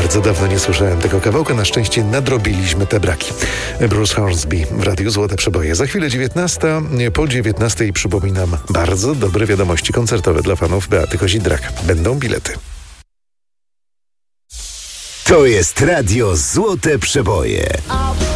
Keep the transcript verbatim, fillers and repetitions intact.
Bardzo dawno nie słyszałem tego kawałka. Na szczęście nadrobiliśmy te braki. Bruce Hornsby w Radiu Złote Przeboje. Za chwilę dziewiętnasta. Po dziewiętnastej przypominam bardzo dobre wiadomości koncertowe dla fanów Beaty Kozidrak. Będą bilety. To jest Radio Złote Przeboje.